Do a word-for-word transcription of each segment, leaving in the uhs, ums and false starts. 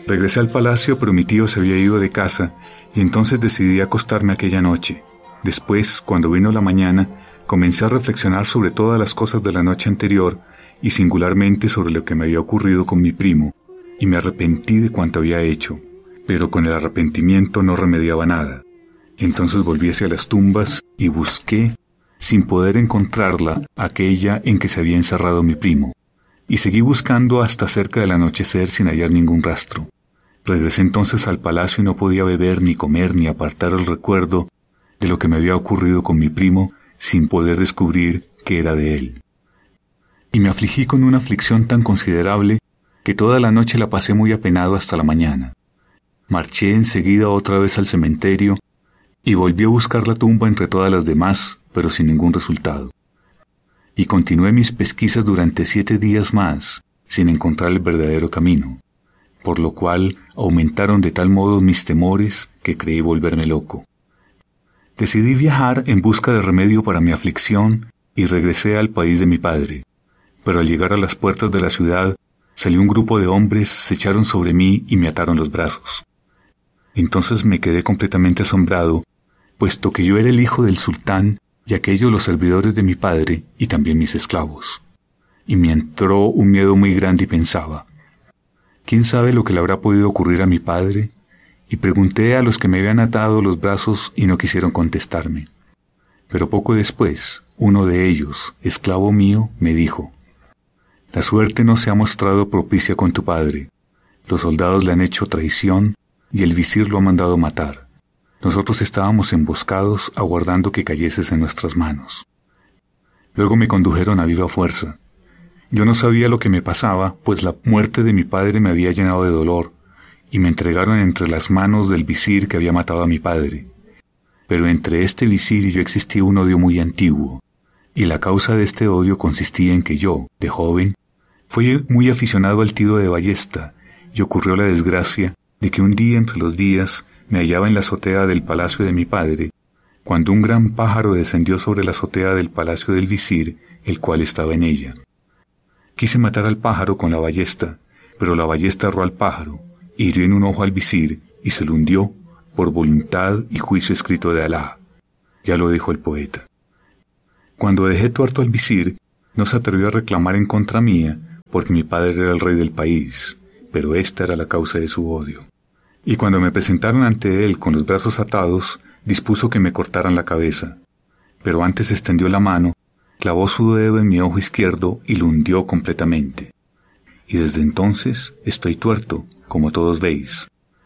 Regresé al palacio, pero mi tío se había ido de casa y entonces decidí acostarme aquella noche. Después, cuando vino la mañana, comencé a reflexionar sobre todas las cosas de la noche anterior y singularmente sobre lo que me había ocurrido con mi primo, y me arrepentí de cuanto había hecho, pero con el arrepentimiento no remediaba nada. Entonces volví hacia las tumbas y busqué, sin poder encontrarla, aquella en que se había encerrado mi primo, y seguí buscando hasta cerca del anochecer sin hallar ningún rastro. Regresé entonces al palacio y no podía beber, ni comer, ni apartar el recuerdo de lo que me había ocurrido con mi primo, sin poder descubrir que era de él. Y me afligí con una aflicción tan considerable que toda la noche la pasé muy apenado hasta la mañana. Marché enseguida otra vez al cementerio y volví a buscar la tumba entre todas las demás, pero sin ningún resultado. Y continué mis pesquisas durante siete días más, sin encontrar el verdadero camino, por lo cual aumentaron de tal modo mis temores que creí volverme loco. Decidí viajar en busca de remedio para mi aflicción y regresé al país de mi padre. Pero al llegar a las puertas de la ciudad, salió un grupo de hombres, se echaron sobre mí y me ataron los brazos. Entonces me quedé completamente asombrado, puesto que yo era el hijo del sultán y aquellos los servidores de mi padre y también mis esclavos. Y me entró un miedo muy grande y pensaba, ¿quién sabe lo que le habrá podido ocurrir a mi padre? Y pregunté a los que me habían atado los brazos y no quisieron contestarme. Pero poco después, uno de ellos, esclavo mío, me dijo, la suerte no se ha mostrado propicia con tu padre. Los soldados le han hecho traición y el visir lo ha mandado matar. Nosotros estábamos emboscados aguardando que cayeses en nuestras manos. Luego me condujeron a viva fuerza. Yo no sabía lo que me pasaba, pues la muerte de mi padre me había llenado de dolor, y me entregaron entre las manos del visir que había matado a mi padre. Pero entre este visir y yo existía un odio muy antiguo, y la causa de este odio consistía en que yo, de joven, fui muy aficionado al tiro de ballesta, y ocurrió la desgracia de que un día entre los días me hallaba en la azotea del palacio de mi padre, cuando un gran pájaro descendió sobre la azotea del palacio del visir, el cual estaba en ella. Quise matar al pájaro con la ballesta, pero la ballesta erró al pájaro, hirió en un ojo al visir y se lo hundió por voluntad y juicio escrito de Alá. Ya lo dijo el poeta. Cuando dejé tuerto al visir, no se atrevió a reclamar en contra mía, porque mi padre era el rey del país, pero esta era la causa de su odio. Y cuando me presentaron ante él con los brazos atados, dispuso que me cortaran la cabeza. Pero antes extendió la mano, clavó su dedo en mi ojo izquierdo y lo hundió completamente. Y desde entonces estoy tuerto, como todos veis.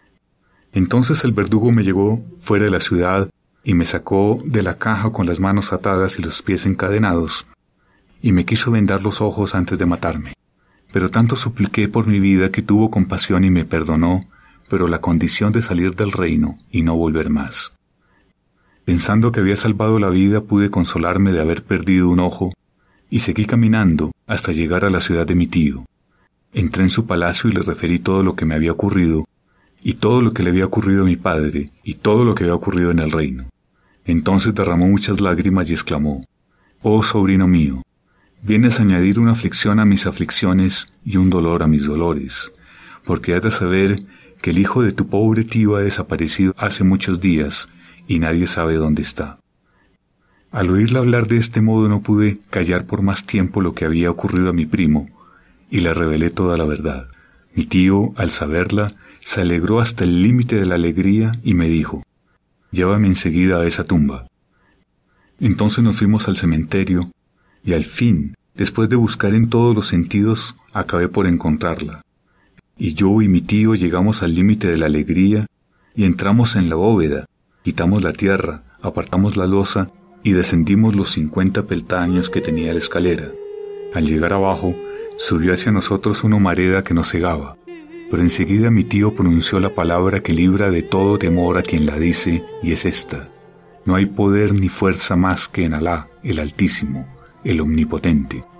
Entonces el verdugo me llevó fuera de la ciudad y me sacó de la caja con las manos atadas y los pies encadenados, y me quiso vendar los ojos antes de matarme. Pero tanto supliqué por mi vida que tuvo compasión y me perdonó, pero la condición de salir del reino y no volver más. Pensando que había salvado la vida, pude consolarme de haber perdido un ojo, y seguí caminando hasta llegar a la ciudad de mi tío. Entré en su palacio y le referí todo lo que me había ocurrido, y todo lo que le había ocurrido a mi padre, y todo lo que había ocurrido en el reino. Entonces derramó muchas lágrimas y exclamó, «Oh sobrino mío, vienes a añadir una aflicción a mis aflicciones y un dolor a mis dolores, porque has de saber que el hijo de tu pobre tío ha desaparecido hace muchos días y nadie sabe dónde está». Al oírla hablar de este modo no pude callar por más tiempo lo que había ocurrido a mi primo, y le revelé toda la verdad. Mi tío, al saberla, se alegró hasta el límite de la alegría y me dijo, «Llévame enseguida a esa tumba». Entonces nos fuimos al cementerio, y al fin, después de buscar en todos los sentidos, acabé por encontrarla. Y yo y mi tío llegamos al límite de la alegría, y entramos en la bóveda, quitamos la tierra, apartamos la losa, y descendimos los cincuenta peldaños que tenía la escalera. Al llegar abajo, subió hacia nosotros una humareda que nos cegaba, pero enseguida mi tío pronunció la palabra que libra de todo temor a quien la dice, y es esta: no hay poder ni fuerza más que en Alá, el Altísimo, el Omnipotente.